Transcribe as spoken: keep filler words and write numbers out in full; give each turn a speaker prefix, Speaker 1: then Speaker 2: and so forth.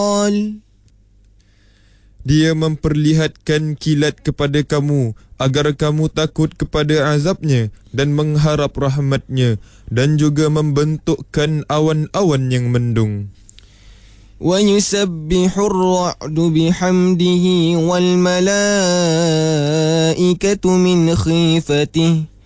Speaker 1: Dia memperlihatkan kilat kepada kamu agar kamu takut kepada azabnya dan mengharap rahmatnya, dan juga membentukkan awan-awan yang mendung.
Speaker 2: وَيُسَبِّحُ الرَّعْدُ بِحَمْدِهِ وَالْمَلَائِكَةُ مِنْ خِيفَتِهِ